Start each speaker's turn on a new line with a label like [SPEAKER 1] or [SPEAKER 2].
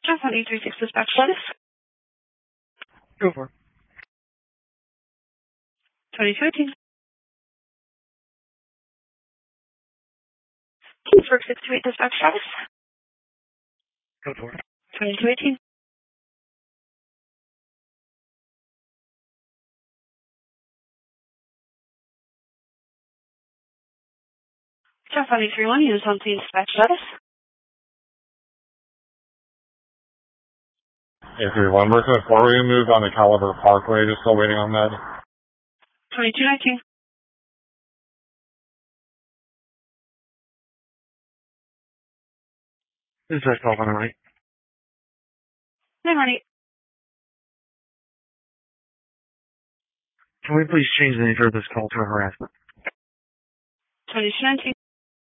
[SPEAKER 1] Jeff on 836 dispatch status.
[SPEAKER 2] Go for it.
[SPEAKER 1] 2218. Kingsburg 628 dispatch status.
[SPEAKER 2] Go for it.
[SPEAKER 1] 2218. Jeff on 831, units on scene dispatch status.
[SPEAKER 3] 831, we're to 4, we moved on to Caliber Parkway, just still waiting on that.
[SPEAKER 1] 2219.
[SPEAKER 2] Dispatch call on the right.
[SPEAKER 1] 918.
[SPEAKER 2] Can we please change the nature of this call to a harassment?
[SPEAKER 1] 2219.